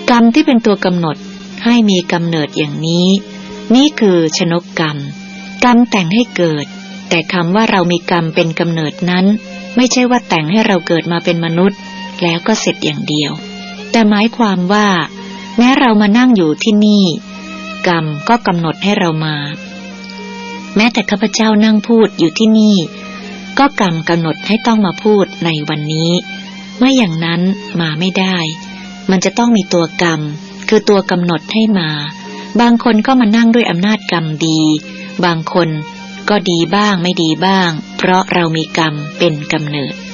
กรรมที่เป็นตัวกำหนดให้มีกำเนิดอย่างนี้นี่คือชนกกรรมกรรมแต่งให้เกิดแต่คำว่าเรามีกรรมเป็นกำเนิดนั้นไม่ใช่ว่าแต่งให้เราเกิดมาเป็นมนุษย์แล้วก็เสร็จอย่างเดียวแต่หมายความว่าแม้เรามานั่งอยู่ที่นี่กรรมก็กำหนดให้เรามาแม้แต่ข้าพเจ้านั่งพูดอยู่ที่นี่ก็กรรมกำหนดให้ต้องมาพูดในวันนี้ไม่อย่างนั้นมาไม่ได้มันจะต้องมีตัวกรรมคือตัวกำหนดให้มาบางคนก็มานั่งด้วยอำนาจกรรมดีบางคนก็ดีบ้างไม่ดีบ้างเพราะเรามีกรรมเป็นกำเนิด